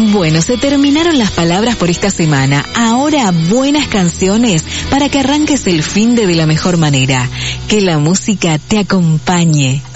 Bueno, se terminaron las palabras por esta semana. Ahora buenas canciones para que arranques el fin de la mejor manera. Que la música te acompañe.